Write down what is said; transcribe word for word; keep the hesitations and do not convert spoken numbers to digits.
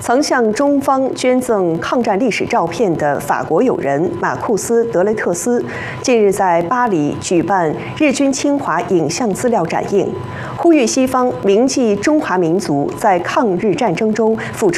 曾向中方捐赠抗战历史照片的法国友人马库斯·德雷特斯，近日在巴黎举办日军侵华影像资料展映，呼吁西方铭记中华民族在抗日战争中付出